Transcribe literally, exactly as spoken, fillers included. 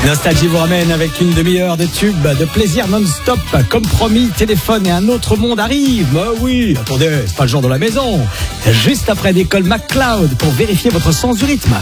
Nostalgie vous ramène avec une demi-heure de tube, de plaisir non-stop. Comme promis, téléphone et un autre monde arrive. Bah oui, attendez, c'est pas le genre de la maison. Juste après l'école MacLeod pour vérifier votre sens du rythme.